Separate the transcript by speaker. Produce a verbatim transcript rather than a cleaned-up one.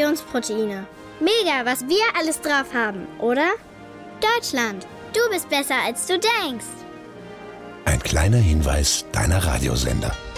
Speaker 1: Funktionsproteine. Mega, was wir alles drauf haben, oder? Deutschland, du bist besser, als du denkst.
Speaker 2: Ein kleiner Hinweis deiner Radiosender.